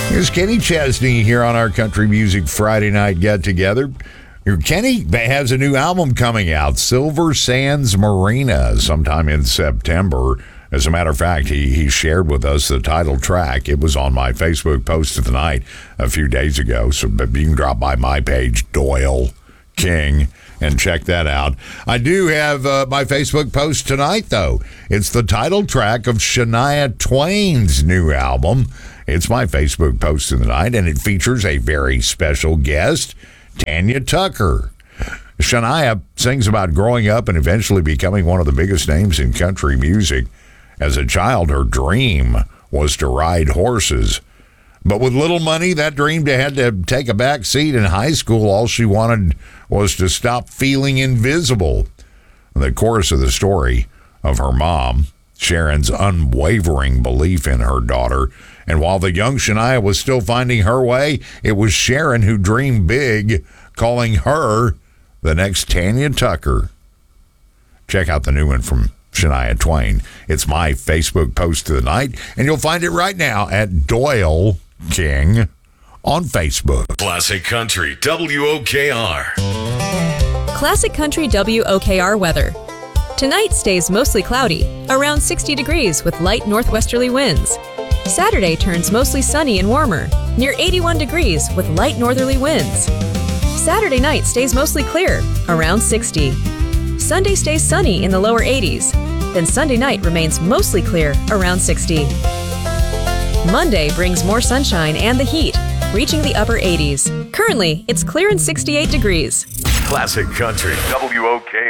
Here's Kenny Chesney here on our Country Music Friday Night Get Together. Kenny has a new album coming out, Silver Sands Marina, sometime in September. As a matter of fact, he shared with us the title track. It was on my Facebook post of the night a few days ago, so you can drop by my page, Doyle King, and check that out. I do have my Facebook post tonight, though. It's the title track of Shania Twain's new album. It's my Facebook post of the night, and it features a very special guest, Tanya Tucker. Shania sings about growing up and eventually becoming one of the biggest names in country music. As a child, her dream was to ride horses. But with little money, that dream had to take a back seat. In high school, all she wanted was to stop feeling invisible. The chorus of the story of her mom, Sharon's unwavering belief in her daughter. And while the young Shania was still finding her way, it was Sharon who dreamed big, calling her the next Tanya Tucker. Check out the new one from Shania Twain. It's my Facebook post of the night, and you'll find it right now at Doyle King on Facebook. Classic Country WOKR. Classic Country WOKR weather. Tonight stays mostly cloudy, around 60 degrees with light northwesterly winds. Saturday turns mostly sunny and warmer, near 81 degrees with light northerly winds. Saturday night stays mostly clear, around 60. Sunday stays sunny in the lower 80s. Then Sunday night remains mostly clear, around 60. Monday brings more sunshine and the heat, reaching the upper 80s. Currently, it's clear and 68 degrees. Classic Country WOKR.